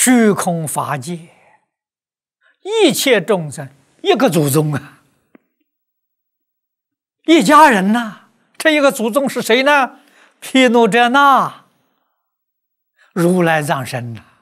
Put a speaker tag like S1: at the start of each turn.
S1: 虚空法界，一切众生一个祖宗啊，一家人呐。这一个祖宗是谁呢？毗卢遮那，如来藏身呐。